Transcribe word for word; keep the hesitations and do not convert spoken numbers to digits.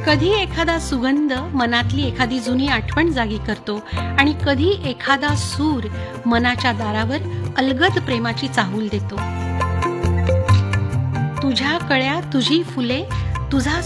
कधी एखादा सुगंध मनातली एखादी जुनी आठवण जागी करतो आणि कधी एखादा सूर मनाच्या दारावर अलगद प्रेमाची चाहूल देतो. तुझ्या कळ्या तुझी फुले तुझा